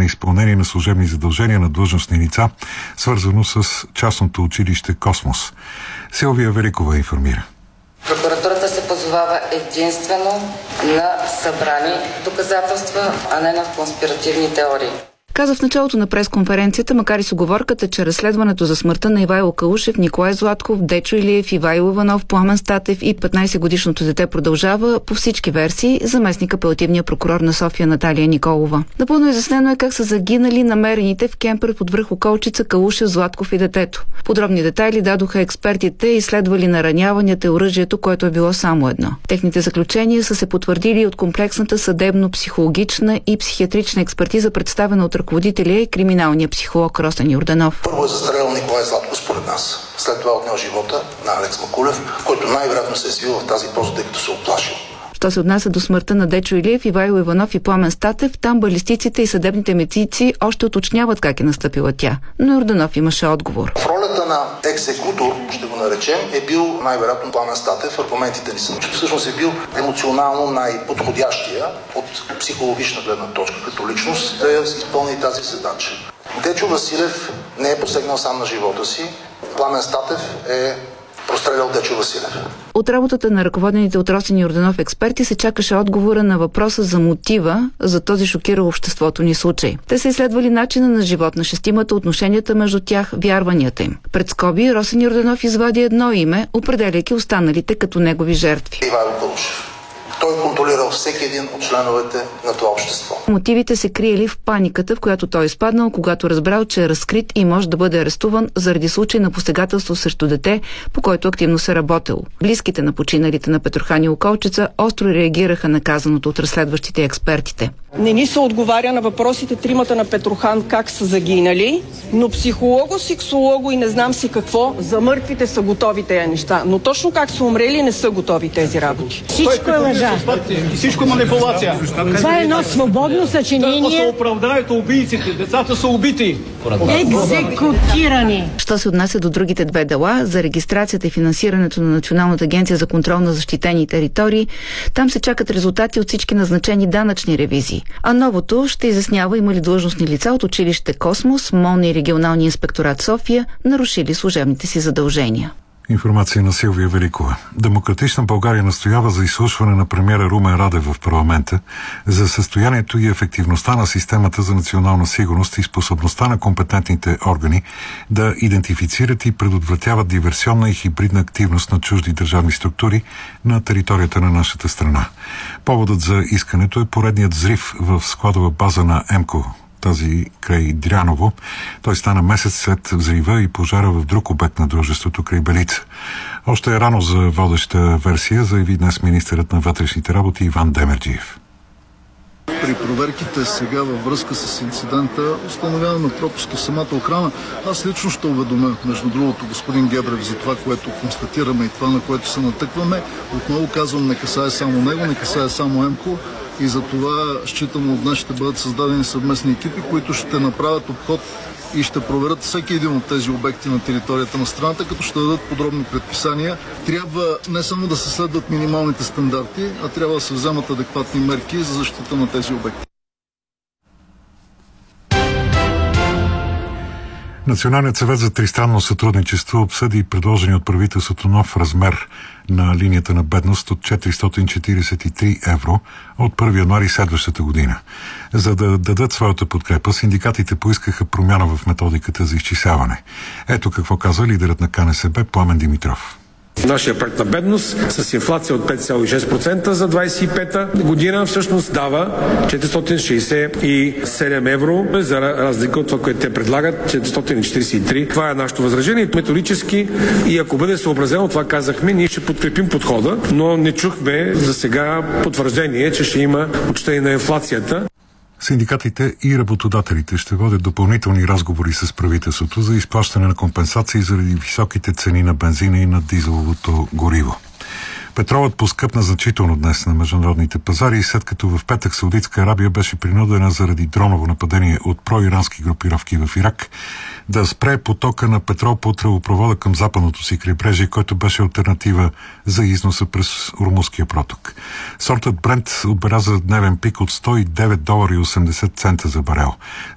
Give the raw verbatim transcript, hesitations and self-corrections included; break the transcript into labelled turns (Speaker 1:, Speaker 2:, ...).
Speaker 1: неизпълнение на служебни задължения на длъжностни лица, свързано с частното училище Космос. Силвия Великова информира.
Speaker 2: Прокуратурата се позовава единствено на събрани доказателства, а не на конспиративни теории.
Speaker 3: Каза в началото на пресконференцията, макар и с уговорката, че разследването за смъртта на Ивайло Калушев, Николай Златков, Дечо Илиев, Ивайло Иванов, Пламен Статев и петнайсетгодишното дете продължава по всички версии заместник апелативния прокурор на София Наталия Николова. Напълно изяснено е как са загинали намерените в кемпер под връх Околчица Калушев, Златков и детето. Подробни детайли дадоха експертите, изследвали нараняванията и оръжието, което е било само едно. Техните заключения са се потвърдили от комплексната съдебно-психологична и психиатрична експертиза, представена от ръководителя и криминалния психолог Росен Йорданов.
Speaker 4: Първо е застрелял Николай Златков според нас. След това отнял живота на Алекс Макулев, който най-вероятно се е свил в тази поза, тъй като се оплашил.
Speaker 3: Що се отнася до смъртта на Дечо Илиев, Ивайло Иванов и Пламен Статев, там балистиците и съдебните медици още уточняват как е настъпила тя. Но Йорданов имаше отговор.
Speaker 4: В ролята на екзекутор, ще го наречем, е бил най-вероятно Пламен Статев. Аргументите ни са, че всъщност е бил емоционално най-подходящия от психологична гледна точка като личност да изпълни тази задача. Дечо Василев не е посегнал сам на живота си. Пламен Статев е прострелял Дечо Василев.
Speaker 3: От работата на ръководените от Росен Йорданов експерти се чакаше отговора на въпроса за мотива за този шокирал обществото ни случай. Те са изследвали начина на живот на шестимата, отношенията между тях, вярванията им. Пред скоби Росен Йорданов извади едно име, определяйки останалите като негови жертви.
Speaker 4: Ивайло Калушев. Той контролирал всеки един от членовете на това общество.
Speaker 3: Мотивите се криели в паниката, в която той е изпаднал, когато разбрал, че е разкрит и може да бъде арестуван заради случай на посегателство срещу дете, по който активно се работело. Близките на починалите на Петрохан и Околчица остро реагираха на казаното от разследващите експертите.
Speaker 5: Не ни се отговаря на въпросите тримата на Петрохан как са загинали, но психолого, сексолого и не знам си какво, за мъртвите са готови тези неща. Но точно как са умрели, не са готови тези работи.
Speaker 6: Всичко е лъжа. Всичко е манипулация.
Speaker 7: Това е едно свободно съчинение.
Speaker 6: Трябва да се оправдаят убийците. Децата са убити.
Speaker 7: Екзекутирани.
Speaker 3: Що се отнася до другите две дела, за регистрацията и финансирането на Националната агенция за контрол на защитени територии, там се чакат резултати от всички назначени данъчни ревизии. А новото ще изяснява има ли длъжностни лица от училище Космос, МОН и регионалния инспекторат София нарушили служебните си задължения.
Speaker 1: Информация на Силвия Великова. Демократична България настоява за изслушване на премиера Румен Радев в парламента за състоянието и ефективността на системата за национална сигурност и способността на компетентните органи да идентифицират и предотвратяват диверсионна и хибридна активност на чужди държавни структури на територията на нашата страна. Поводът за искането е поредният взрив в складова база на ЕМКО, тази край Дряново. Той стана месец след взрива и пожара в друг обект на дружеството край Белица. Още е рано за водеща версия, заяви днес министърът на вътрешните работи Иван Демерджиев.
Speaker 8: При проверките сега във връзка с инцидента установяваме пропуски в самата охрана. Аз лично ще уведомя, между другото, господин Гебрев за това, което констатираме и това, на което се натъкваме. Отново казвам, не касае само него, не касае само ЕМКО. И за това считам, от днес ще бъдат създадени съвместни екипи, които ще направят обход и ще проверят всеки един от тези обекти на територията на страната, като ще дадат подробни предписания. Трябва не само да се следват минималните стандарти, а трябва да се вземат адекватни мерки за защита на тези обекти.
Speaker 1: Националният съвет за тристранно сътрудничество обсъди предложени от правителството нов размер на линията на бедност от четиристотин четиридесет и три евро от първи януари следващата година. За да дадат своята подкрепа, синдикатите поискаха промяна в методиката за изчисляване. Ето какво каза лидерът на КНСБ Пламен Димитров.
Speaker 9: Нашия проект на бедност с инфлация от пет цяло и шест процента за двадесет и пета година всъщност дава четиристотин шейсет и седем евро, за разлика от това, което те предлагат, четиристотин четиридесет и три. Това е нашето възражение. Методически и ако бъде съобразено, това казахме, ние ще подкрепим подхода, но не чухме за сега потвърждение, че ще има отчитане на инфлацията.
Speaker 1: Синдикатите и работодателите ще водят допълнителни разговори с правителството за изплащане на компенсации заради високите цени на бензина и на дизеловото гориво. Петролът поскъпна значително днес на международните пазари, след като в петък Саудитска Арабия беше принудена заради дроново нападение от проирански групировки в Ирак да спре потока на петрол по тръбопровода към западното си крайбрежие, който беше алтернатива за износа през Ормузския проток. Сортът Брент отбеляза дневен пик от сто и девет долара и осемдесет цента за барел.